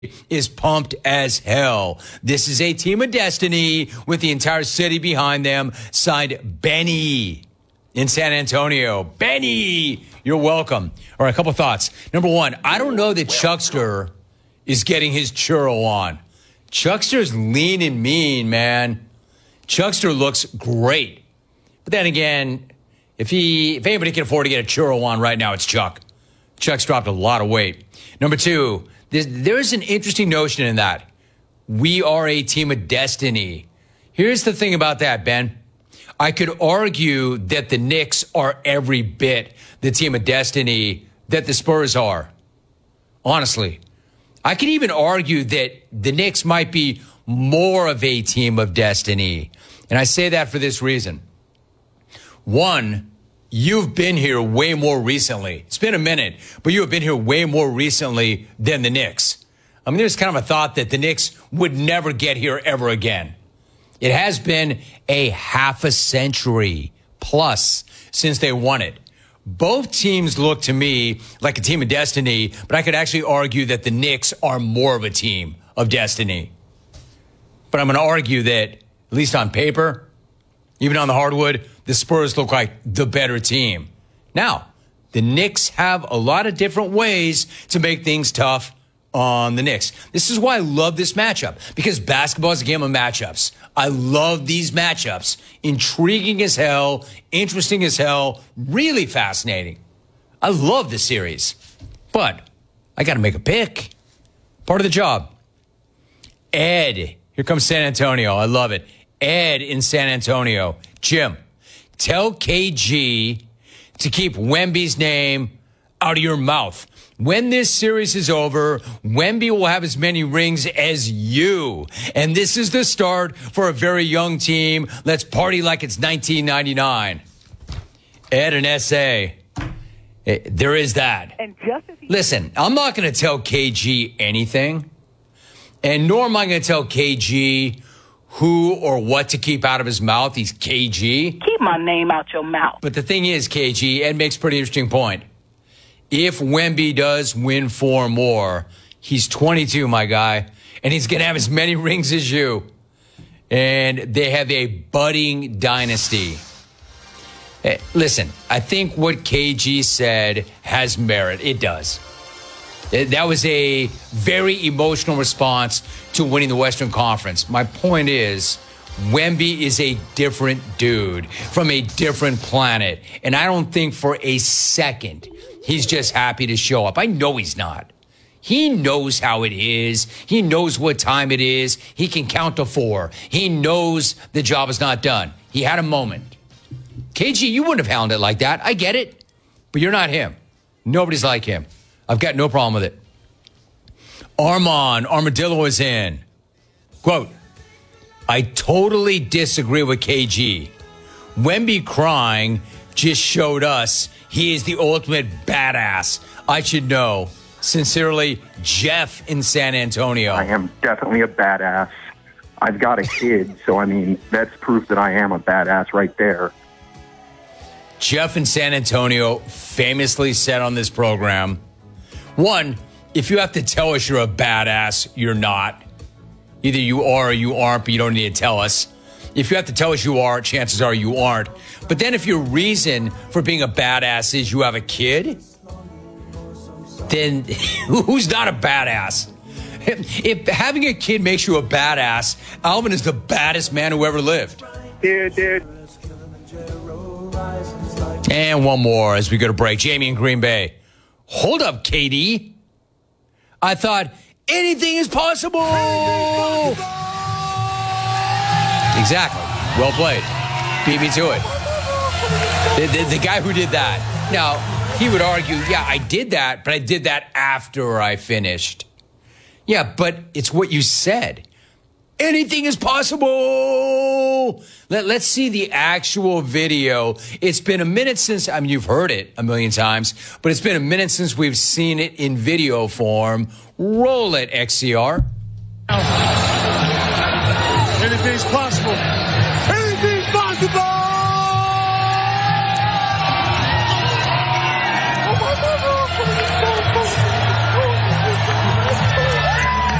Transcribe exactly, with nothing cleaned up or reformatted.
is pumped as hell. This is a team of destiny with the entire city behind them. Signed Benny in San Antonio. Benny, you're welcome. All right, a couple thoughts. Number one, I don't know that Chuckster is getting his churro on. Chuckster's lean and mean, man. Chuckster looks great. But then again, if he, if anybody can afford to get a churro on right now, it's Chuck. Chuck's dropped a lot of weight. Number two, there's, there's an interesting notion in that. We are a team of destiny. Here's the thing about that, Ben. I could argue that the Knicks are every bit the team of destiny that the Spurs are. Honestly. I could even argue that the Knicks might be more of a team of destiny. And I say that for this reason. One, you've been here way more recently. It's been a minute, but you have been here way more recently than the Knicks. I mean, there's kind of a thought that the Knicks would never get here ever again. It has been a half a century plus since they won it. Both teams look to me like a team of destiny, but I could actually argue that the Knicks are more of a team of destiny. But I'm going to argue that, at least on paper, even on the hardwood, the Spurs look like the better team. Now, the Knicks have a lot of different ways to make things tough on the Knicks. This is why I love this matchup, because basketball is a game of matchups. I love these matchups. Intriguing as hell, interesting as hell, really fascinating. I love this series. But I got to make a pick. Part of the job. Ed, here comes San Antonio. I love it. Ed in San Antonio. Jim, tell K G to keep Wemby's name out of your mouth. When this series is over, Wemby will have as many rings as you. And this is the start for a very young team. Let's party like it's nineteen ninety-nine. Ed and S A. There is that. And just as he- Listen, I'm not going to tell K G anything. And nor am I going to tell K G who or what to keep out of his mouth. He's K G. Keep my name out your mouth. But the thing is, K G, Ed makes a pretty interesting point. If Wemby does win four more, he's twenty-two, my guy, and he's going to have as many rings as you. And they have a budding dynasty. Hey, listen, I think what K G said has merit. It does. That was a very emotional response to winning the Western Conference. My point is, Wemby is a different dude from a different planet. And I don't think for a second he's just happy to show up. I know he's not. He knows how it is. He knows what time it is. He can count to four. He knows the job is not done. He had a moment. K G, you wouldn't have handled it like that. I get it. But you're not him. Nobody's like him. I've got no problem with it. Armand Armadillo is in. Quote, I totally disagree with K G. Wemby crying just showed us he is the ultimate badass. I should know. Sincerely, Jeff in San Antonio. I am definitely a badass. I've got a kid, so I mean, that's proof that I am a badass right there. Jeff in San Antonio famously said on this program, one, if you have to tell us you're a badass, you're not. Either you are or you aren't, but you don't need to tell us. If you have to tell us you are, chances are you aren't. But then if your reason for being a badass is you have a kid, then who's not a badass? If, if having a kid makes you a badass, Alvin is the baddest man who ever lived. Dude, dude. And one more as we go to break. Jamie in Green Bay. Hold up, K D. I thought anything is possible. Exactly. Well played. Beat me to it. The, the, the guy who did that. Now, he would argue, yeah, I did that, but I did that after I finished. Yeah, but it's what you said. Anything is possible. Let, let's see the actual video. It's been a minute since, I mean, you've heard it a million times, but it's been a minute since we've seen it in video form. Roll it, X C R. Anything's possible.